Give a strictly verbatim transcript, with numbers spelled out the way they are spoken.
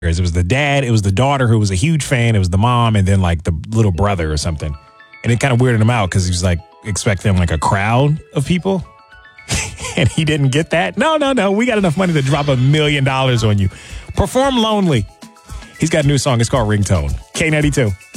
It was the dad, it was the daughter who was a huge fan, it was the mom, and then like the little brother or something. And it kind of weirded him out because he was like expecting like a crowd of people. And he didn't get that. No, no, no. We got enough money to drop a million dollars on you. Perform Lonely. He's got a new song. It's called Ringtone. K ninety-two.